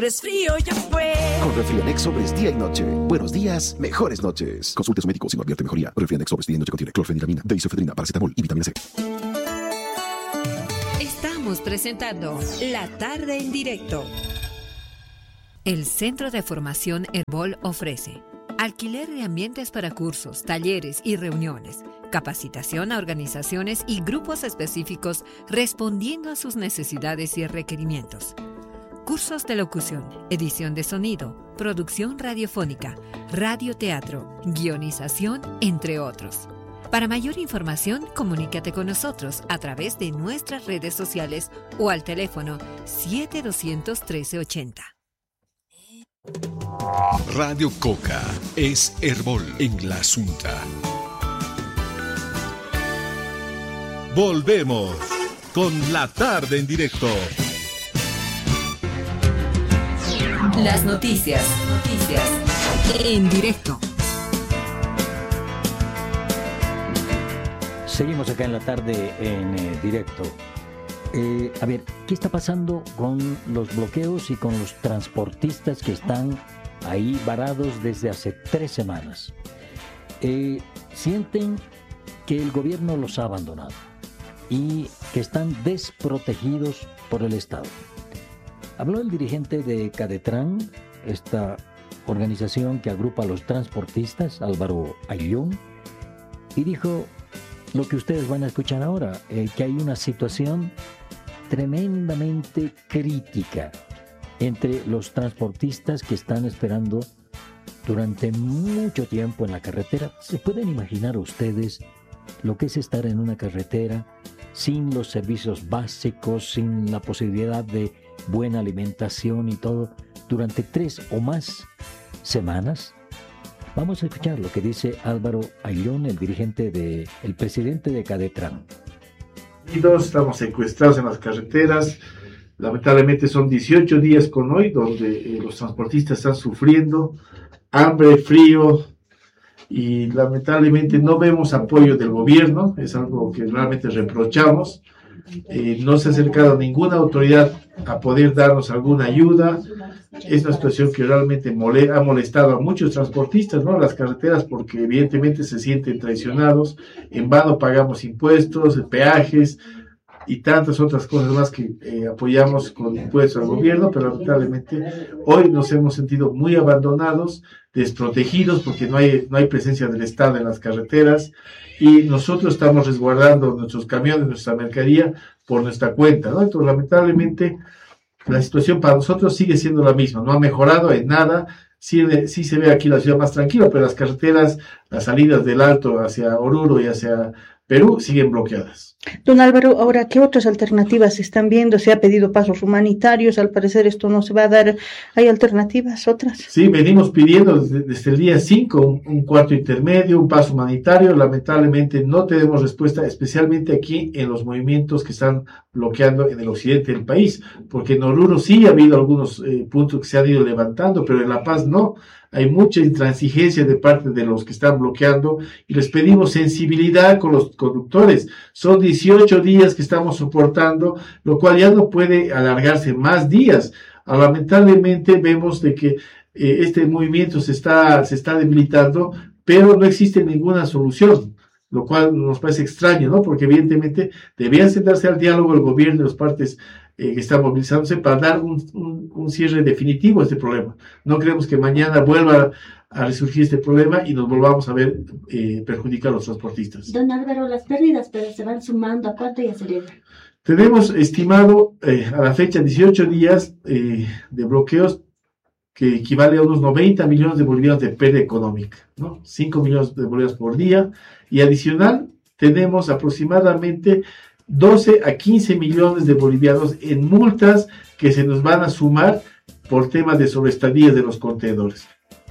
Resfrío ya fue. Con Refrianex Sobres día y noche. Buenos días, mejores noches. Consulte a su médico si no advierte mejoría. Refrianex Sobres día y noche contiene clorfeniramina, deisofedrina, paracetamol y vitamina C. Estamos presentando La Tarde en Directo. El Centro de Formación Herbol ofrece alquiler de ambientes para cursos, talleres y reuniones, capacitación a organizaciones y grupos específicos respondiendo a sus necesidades y requerimientos. Cursos de locución, edición de sonido, producción radiofónica, radioteatro, guionización, entre otros. Para mayor información, comunícate con nosotros a través de nuestras redes sociales o al teléfono 7200-1380. Radio Coca es Herbol en la Asunta. Volvemos con La Tarde en Directo. Las noticias en directo. Seguimos acá en La Tarde en directo. A ver, ¿qué está pasando con los bloqueos y con los transportistas que están ahí varados desde hace 3 semanas? Sienten que el gobierno los ha abandonado y que están desprotegidos por el Estado. Habló el dirigente de Cadetran, esta organización que agrupa a los transportistas, Álvaro Ayllón, y dijo lo que ustedes van a escuchar ahora, que hay una situación tremendamente crítica entre los transportistas que están esperando durante mucho tiempo en la carretera. ¿Se pueden imaginar ustedes lo que es estar en una carretera sin los servicios básicos, sin la posibilidad de buena alimentación y todo, durante 3 o más semanas? Vamos a escuchar lo que dice Álvaro Ayllón, el presidente de Cadetran. Estamos secuestrados en las carreteras. Lamentablemente son 18 días con hoy donde los transportistas están sufriendo hambre, frío, y lamentablemente no vemos apoyo del gobierno. Es algo que realmente reprochamos. No se ha acercado ninguna autoridad a poder darnos alguna ayuda. Es una situación que realmente ha molestado a muchos transportistas, ¿no? Las carreteras, porque evidentemente se sienten traicionados. En vano pagamos impuestos, peajes y tantas otras cosas más que apoyamos con impuestos al gobierno, pero lamentablemente hoy nos hemos sentido muy abandonados, desprotegidos, porque no hay presencia del Estado en las carreteras, y nosotros estamos resguardando nuestros camiones, nuestra mercadería por nuestra cuenta, ¿no? Entonces, lamentablemente, la situación para nosotros sigue siendo la misma, no ha mejorado en nada. Sí se ve aquí la ciudad más tranquila, pero las carreteras, las salidas del Alto hacia Oruro y hacia Perú siguen bloqueadas. Don Álvaro, ahora, ¿qué otras alternativas se están viendo? Se ha pedido pasos humanitarios, al parecer esto no se va a dar. ¿Hay alternativas otras? Sí, venimos pidiendo desde el día 5 un cuarto intermedio, un paso humanitario. Lamentablemente no tenemos respuesta, especialmente aquí en los movimientos que están bloqueando en el occidente del país, porque en Oruro sí ha habido algunos puntos que se han ido levantando, pero en La Paz no. Hay mucha intransigencia de parte de los que están bloqueando y les pedimos sensibilidad con los conductores. Son 18 días que estamos soportando, lo cual ya no puede alargarse más días. Lamentablemente vemos de que este movimiento se está debilitando, pero no existe ninguna solución, lo cual nos parece extraño, ¿no? Porque evidentemente debían sentarse al diálogo el gobierno y las partes que están movilizándose para dar un cierre definitivo a este problema. No queremos que mañana vuelva a resurgir este problema y nos volvamos a ver perjudicar a los transportistas. Don Álvaro, las pérdidas pero se van sumando, ¿a cuánto ya se llega? Tenemos estimado a la fecha 18 días de bloqueos, que equivale a unos 90 millones de bolivianos de pérdida económica, ¿no? 5 millones de bolivianos por día, y adicional tenemos aproximadamente 12 a 15 millones de bolivianos en multas que se nos van a sumar por temas de sobreestadías de los contenedores.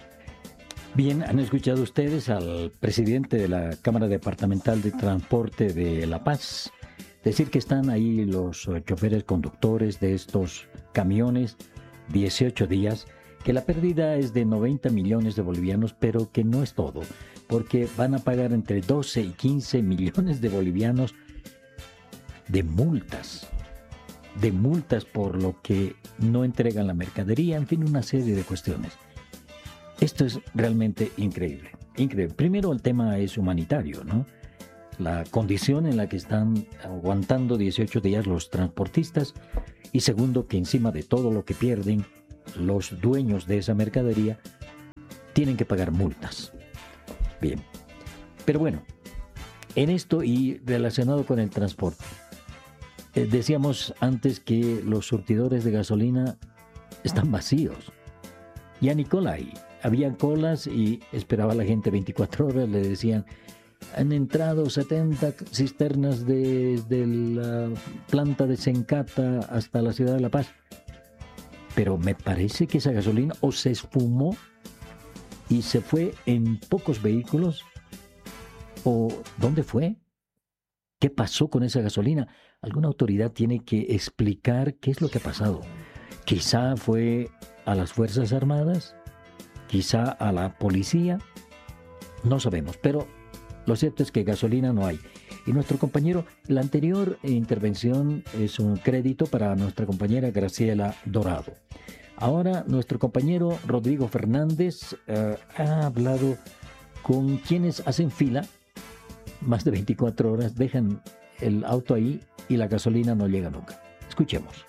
Bien, han escuchado ustedes al presidente de la Cámara Departamental de Transporte de La Paz decir que están ahí los choferes conductores de estos camiones 18 días, que la pérdida es de 90 millones de bolivianos, pero que no es todo, porque van a pagar entre 12 y 15 millones de bolivianos de multas. de multas por lo que no entregan la mercadería, en fin, una serie de cuestiones. Esto es realmente increíble, increíble. Primero, el tema es humanitario, ¿no? La condición en la que están aguantando 18 días los transportistas, y segundo, que encima de todo lo que pierden, los dueños de esa mercadería tienen que pagar multas. Bien, pero bueno, en esto y relacionado con el transporte, decíamos antes que los surtidores de gasolina están vacíos. Ya ni cola hay. Había colas y esperaba la gente 24 horas, le decían, han entrado 70 cisternas desde la planta de Sencata hasta la ciudad de La Paz. Pero me parece que esa gasolina o se esfumó y se fue en pocos vehículos, o ¿dónde fue? ¿Qué pasó con esa gasolina? Alguna autoridad tiene que explicar qué es lo que ha pasado. Quizá fue a las Fuerzas Armadas, quizá a la policía, no sabemos, pero lo cierto es que gasolina no hay. Y nuestro compañero, la anterior intervención es un crédito para nuestra compañera Graciela Dorado. Ahora nuestro compañero Rodrigo Fernández ha hablado con quienes hacen fila más de 24 horas, dejan el auto ahí y la gasolina no llega nunca. Escuchemos.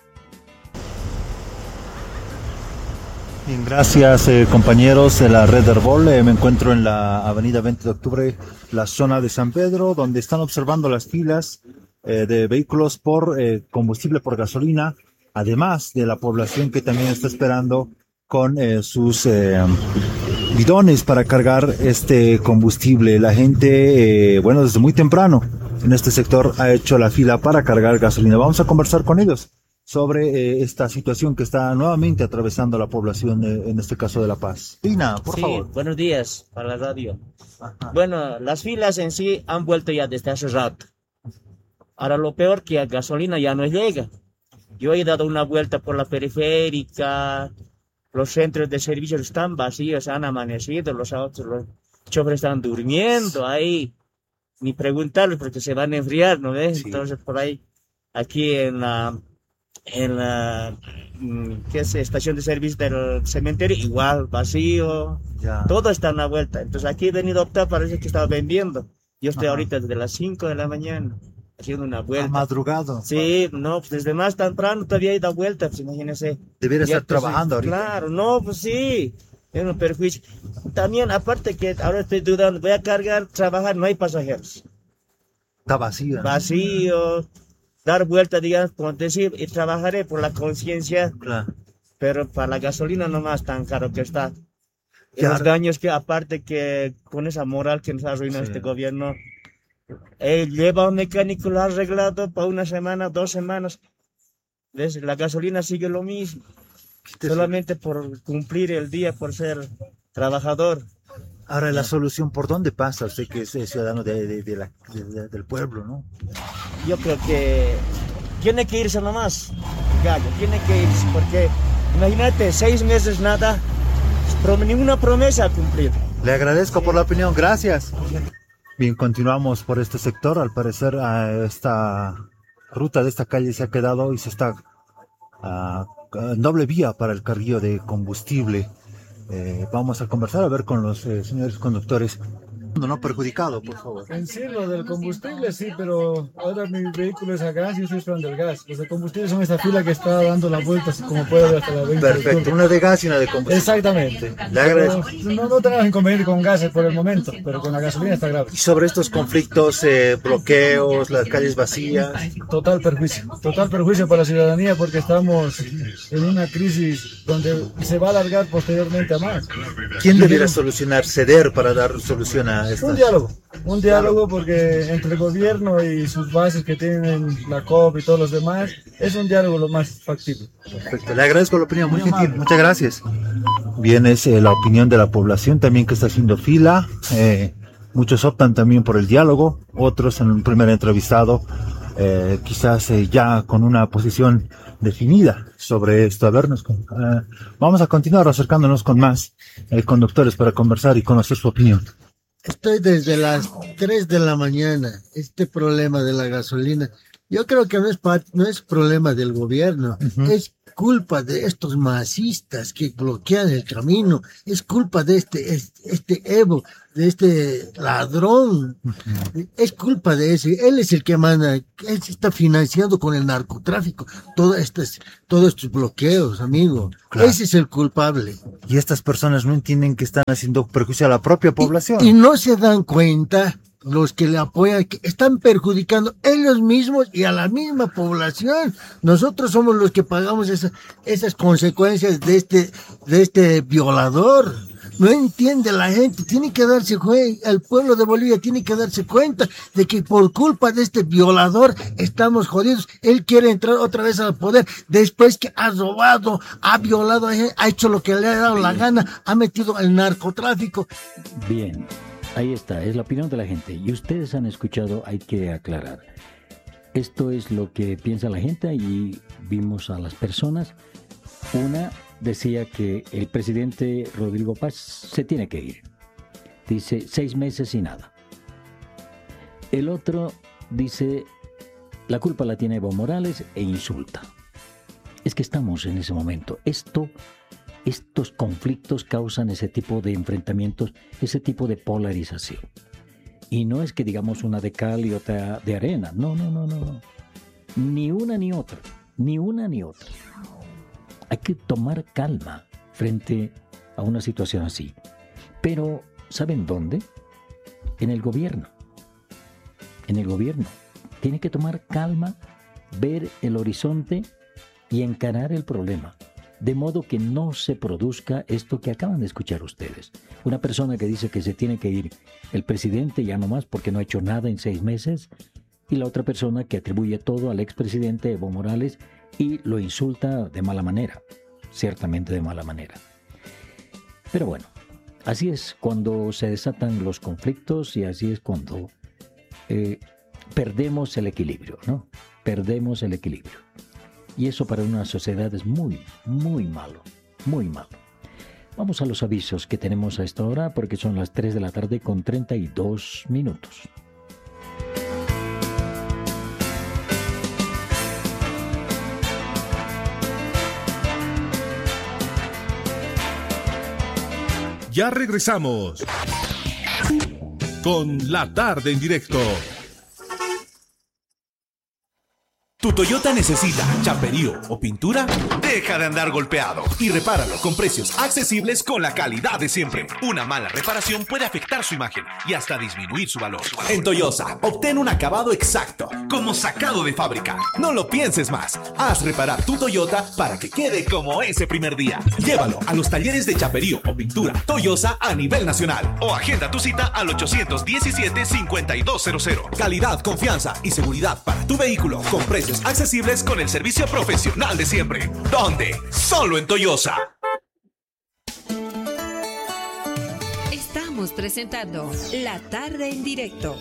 Bien, gracias compañeros de la red Herbol. Me encuentro en la avenida 20 de octubre, la zona de San Pedro, donde están observando las filas de vehículos por combustible, por gasolina, además de la población que también está esperando con sus bidones para cargar este combustible. La gente, bueno, desde muy temprano en este sector ha hecho la fila para cargar gasolina. Vamos a conversar con ellos sobre esta situación que está nuevamente atravesando la población, en este caso de La Paz. Dina, por favor. Buenos días para la radio. Ajá. Bueno, las filas en sí han vuelto ya desde hace rato. Ahora lo peor que la gasolina ya no llega. Yo he dado una vuelta por la periférica, los centros de servicios están vacíos, han amanecido, los autos, los choferes están durmiendo ahí. Ni preguntarles porque se van a enfriar, ¿no ves? Sí. Entonces por ahí, aquí en la ¿qué es? Estación de servicio del cementerio, igual, vacío, ya. Todo está en la vuelta. Entonces aquí he venido a optar, parece que estaba vendiendo. Yo estoy ahorita desde las 5 de la mañana haciendo una vuelta. Madrugado. Sí, no, pues desde más temprano todavía he dado vueltas, pues imagínese. Debería estar trabajando ahorita. Claro, no, pues sí, es un perjuicio. También, aparte que ahora estoy dudando, voy a cargar, trabajar, no hay pasajeros. Está vacío, ¿no? Vacío. Dar vuelta, digamos, por decir, y trabajaré por la conciencia, claro. Pero para la gasolina no más tan caro que está. Y los daños que, aparte que con esa moral que nos arruina este gobierno, lleva a un mecánico, lo ha arreglado para una semana, 2 semanas, ¿ves? La gasolina sigue lo mismo, solamente por cumplir el día, por ser trabajador. Ahora, la solución, ¿por dónde pasa usted que es ciudadano del pueblo, no? Yo creo que tiene que irse nomás, Gallo, tiene que irse, porque imagínate, 6 meses nada, ninguna promesa a cumplir. Le agradezco por la opinión, gracias. Bien, continuamos por este sector. Al parecer, esta ruta de esta calle se ha quedado y se está en doble vía para el carguillo de combustible. Vamos a conversar a ver con los señores conductores. No perjudicado, por favor. En sí, lo del combustible sí, pero ahora mi vehículo es a gas y yo estoy esperando el gas. Los de combustible son esta fila que está dando la vuelta, así como puede ver hasta la 20. Perfecto, una de gas y una de combustible. Exactamente. Le agradezco. No tenemos inconveniente con gases por el momento, pero con la gasolina está grave. Y sobre estos conflictos, bloqueos, las calles vacías. Total perjuicio para la ciudadanía, porque estamos en una crisis donde se va a alargar posteriormente a más. ¿Quién debiera solucionar, ceder para dar solución a esto? Un diálogo porque entre el gobierno y sus bases que tienen la COP y todos los demás, es un diálogo lo más factible. Perfecto, le agradezco la opinión, muy gentil, muchas gracias. Bien, es la opinión de la población también que está haciendo fila. Muchos optan también por el diálogo, otros en un primer entrevistado quizás ya con una posición definida sobre esto. A vernos vamos a continuar acercándonos con más conductores para conversar y conocer su opinión. Estoy desde las 3 de la mañana. Este problema de la gasolina Yo creo que no es problema del gobierno, es culpa de estos masistas que bloquean el camino, es culpa de este Evo, de este ladrón, es culpa de ese, él es el que manda, él está financiando con el narcotráfico todos estos bloqueos, amigo, claro. Ese es el culpable. Y estas personas no entienden que están haciendo perjuicio a la propia población. Y no se dan cuenta. Los que le apoyan, que están perjudicando ellos mismos y a la misma población. Nosotros somos los que pagamos esas consecuencias de este violador. No entiende la gente, tiene que darse cuenta, el pueblo de Bolivia tiene que darse cuenta de que por culpa de este violador estamos jodidos. Él quiere entrar otra vez al poder después que ha robado, ha violado, ha hecho lo que le ha dado la gana, ha metido el narcotráfico. Bien. Ahí está, es la opinión de la gente. Y ustedes han escuchado, hay que aclarar. Esto es lo que piensa la gente y vimos a las personas. Una decía que el presidente Rodrigo Paz se tiene que ir. Dice 6 meses y nada. El otro dice la culpa la tiene Evo Morales e insulta. Es que estamos en ese momento. Estos conflictos causan ese tipo de enfrentamientos, ese tipo de polarización. Y no es que digamos una de cal y otra de arena. No. Ni una ni otra. Ni una ni otra. Hay que tomar calma frente a una situación así. Pero, ¿saben dónde? En el gobierno. En el gobierno. Tiene que tomar calma, ver el horizonte y encarar el problema. De modo que no se produzca esto que acaban de escuchar ustedes. Una persona que dice que se tiene que ir el presidente ya no más porque no ha hecho nada en 6 meses, y la otra persona que atribuye todo al expresidente Evo Morales y lo insulta de mala manera, ciertamente de mala manera. Pero bueno, así es cuando se desatan los conflictos y así es cuando perdemos el equilibrio, ¿no? Perdemos el equilibrio. Y eso para una sociedad es muy, muy malo, muy malo. Vamos a los avisos que tenemos a esta hora porque son las 3 de la tarde con 32 minutos. Ya regresamos con La Tarde en Directo. ¿Tu Toyota necesita chaperío o pintura? Deja de andar golpeado y repáralo con precios accesibles con la calidad de siempre. Una mala reparación puede afectar su imagen y hasta disminuir su valor. En Toyosa, obtén un acabado exacto, como sacado de fábrica. No lo pienses más. Haz reparar tu Toyota para que quede como ese primer día. Llévalo a los talleres de chaperío o pintura Toyosa a nivel nacional o agenda tu cita al 817-5200. Calidad, confianza y seguridad para tu vehículo con precios accesibles con el servicio profesional de siempre. ¿Dónde? Solo en Toyosa. Estamos presentando La Tarde en Directo.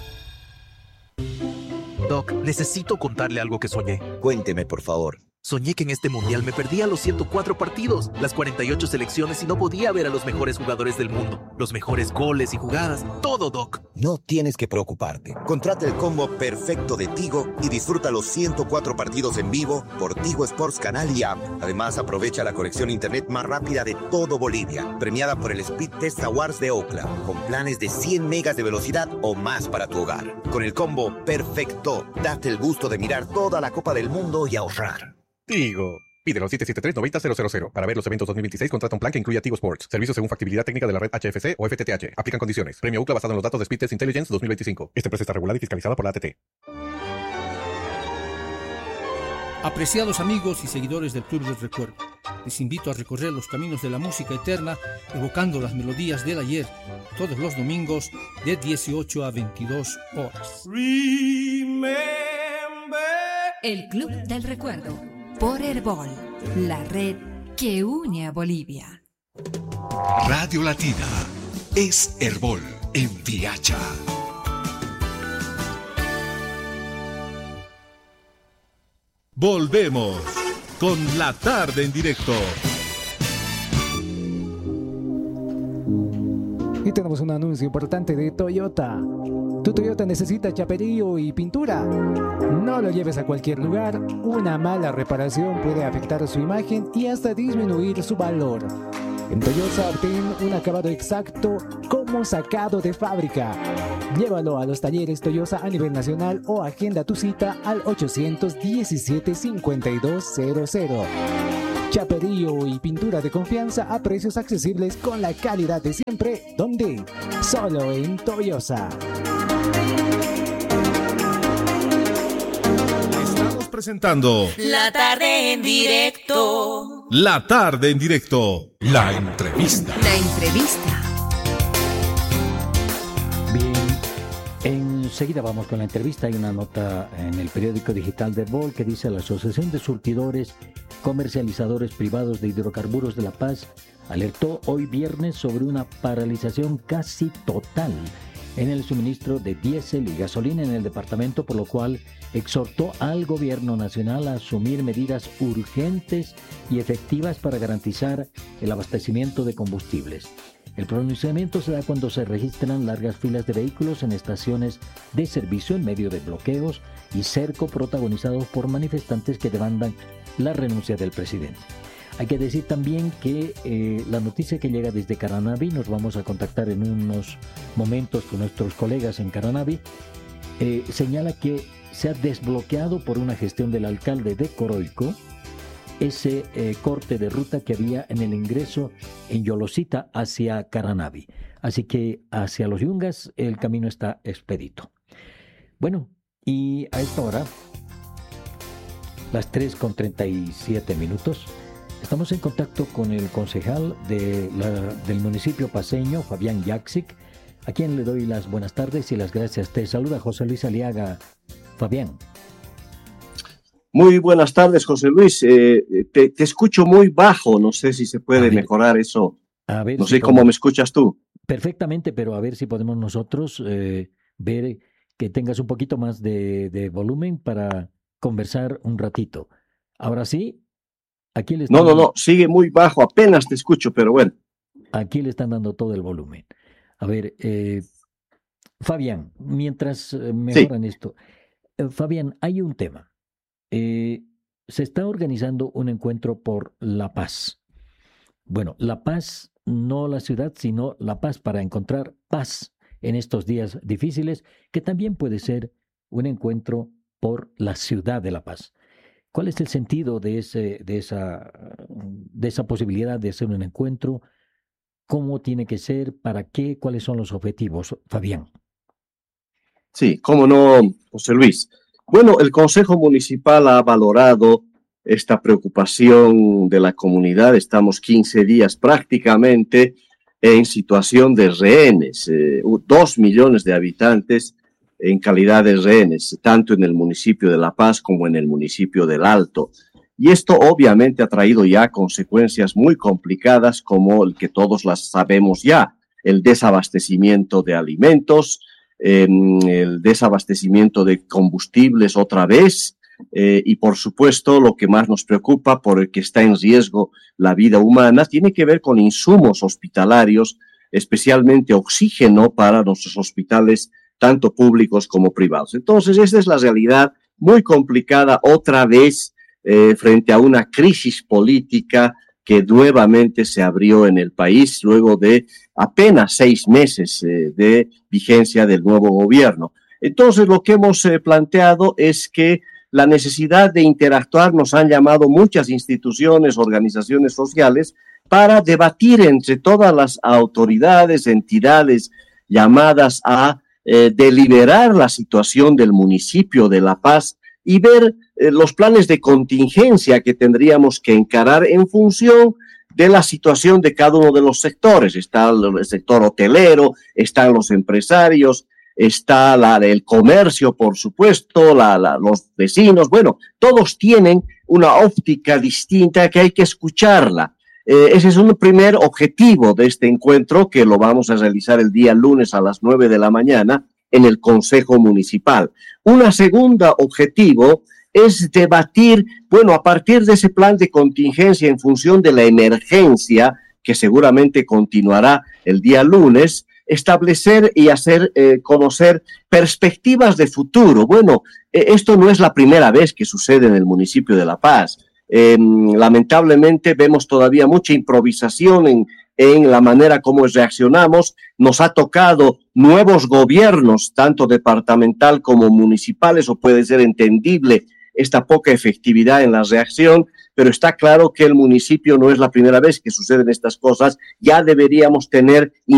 Doc, necesito contarle algo que soñé. Cuénteme, por favor. Soñé que en este mundial me perdía los 104 partidos, las 48 selecciones y no podía ver a los mejores jugadores del mundo, los mejores goles y jugadas, todo, Doc. No tienes que preocuparte. Contrata el combo perfecto de Tigo y disfruta los 104 partidos en vivo por Tigo Sports Canal y App. Además, aprovecha la conexión a internet más rápida de todo Bolivia, premiada por el Speed Test Awards de Ookla, con planes de 100 megas de velocidad o más para tu hogar. Con el combo perfecto, date el gusto de mirar toda la Copa del Mundo y ahorrar. Tigo. Pídelo 773-90-000. Para ver los eventos 2026, contrata un plan que incluya Tigo Sports. Servicios según factibilidad técnica de la red HFC o FTTH. Aplican condiciones. Premio UCLA basado en los datos de Speed Test Intelligence 2025. Esta empresa está regulada y fiscalizada por la ATT. Apreciados amigos y seguidores del Club del Recuerdo, les invito a recorrer los caminos de la música eterna, evocando las melodías del ayer, todos los domingos de 18 a 22 horas. El Club del Recuerdo, por Herbol, la red que une a Bolivia. Radio Latina es Herbol en Viacha. Volvemos con La Tarde en Directo. Y tenemos un anuncio importante de Toyota. Tu Toyota necesita chaperío y pintura. No lo lleves a cualquier lugar. Una mala reparación puede afectar su imagen y hasta disminuir su valor. En Toyota obtén un acabado exacto como sacado de fábrica. Llévalo a los talleres Toyota a nivel nacional o agenda tu cita al 817-5200. Chaperío y pintura de confianza a precios accesibles con la calidad de siempre. ¿Dónde? Solo en Toyota. Estamos presentando La tarde en directo. La tarde en directo. La entrevista. La entrevista. Bien, enseguida vamos con la entrevista. Hay una nota en el periódico digital de Herbol que dice: la Asociación de Surtidores Comercializadores Privados de Hidrocarburos de La Paz alertó hoy viernes sobre una paralización casi total en el suministro de diésel y gasolina en el departamento, por lo cual exhortó al gobierno nacional a asumir medidas urgentes y efectivas para garantizar el abastecimiento de combustibles. El pronunciamiento se da cuando se registran largas filas de vehículos en estaciones de servicio en medio de bloqueos y cerco protagonizados por manifestantes que demandan la renuncia del presidente. Hay que decir también que la noticia que llega desde Caranavi, nos vamos a contactar en unos momentos con nuestros colegas en Caranavi, señala que se ha desbloqueado por una gestión del alcalde de Coroico ese corte de ruta que había en el ingreso en Yolosita hacia Caranavi. Así que hacia Los Yungas el camino está expedito. Bueno, y a esta hora, las 3:37, estamos en contacto con el concejal del municipio paceño, Fabián Yaxic, a quien le doy las buenas tardes y las gracias. Te saluda José Luis Aliaga. Fabián. Muy buenas tardes, José Luis. Te escucho muy bajo, no sé si se puede mejorar eso. No sé cómo me escuchas tú. Perfectamente, pero a ver si podemos nosotros ver que tengas un poquito más de volumen para conversar un ratito. Ahora sí, aquí le están... No, sigue muy bajo, apenas te escucho, pero bueno. Aquí le están dando todo el volumen. A ver, Fabián, mientras mejoran esto. Fabián, hay un tema. Se está organizando un encuentro por la paz. Bueno, la paz, no la ciudad, sino la paz, para encontrar paz en estos días difíciles, que también puede ser un encuentro por la ciudad de La Paz. ¿Cuál es el sentido de esa posibilidad de hacer un encuentro? ¿Cómo tiene que ser? ¿Para qué? ¿Cuáles son los objetivos, Fabián? Sí, cómo no, José Luis. Bueno, el Consejo Municipal ha valorado esta preocupación de la comunidad. Estamos 15 días prácticamente en situación de rehenes. 2 millones de habitantes en calidad de rehenes, tanto en el municipio de La Paz como en el municipio del Alto. Y esto obviamente ha traído ya consecuencias muy complicadas, como el que todos las sabemos ya: el desabastecimiento de alimentos, el desabastecimiento de combustibles otra vez, y por supuesto lo que más nos preocupa, por el que está en riesgo la vida humana, tiene que ver con insumos hospitalarios, especialmente oxígeno para nuestros hospitales, tanto públicos como privados. Entonces, esta es la realidad muy complicada otra vez frente a una crisis política que nuevamente se abrió en el país luego de apenas 6 meses de vigencia del nuevo gobierno. Entonces, lo que hemos planteado es que la necesidad de interactuar, nos han llamado muchas instituciones, organizaciones sociales, para debatir entre todas las autoridades, entidades llamadas a deliberar la situación del municipio de La Paz y ver los planes de contingencia que tendríamos que encarar en función de la situación de cada uno de los sectores. Está el sector hotelero, están los empresarios, está el comercio, por supuesto, los vecinos. Bueno, todos tienen una óptica distinta que hay que escucharla. Ese es un primer objetivo de este encuentro, que lo vamos a realizar el día lunes a las 9 de la mañana en el Consejo Municipal. Un segundo objetivo es debatir, bueno, a partir de ese plan de contingencia en función de la emergencia, que seguramente continuará el día lunes, establecer y hacer conocer perspectivas de futuro. Bueno, esto no es la primera vez que sucede en el municipio de La Paz. Lamentablemente vemos todavía mucha improvisación en la manera como reaccionamos. Nos ha tocado nuevos gobiernos, tanto departamental como municipales, o puede ser entendible esta poca efectividad en la reacción, pero está claro que el municipio no es la primera vez que suceden estas cosas. Ya deberíamos tener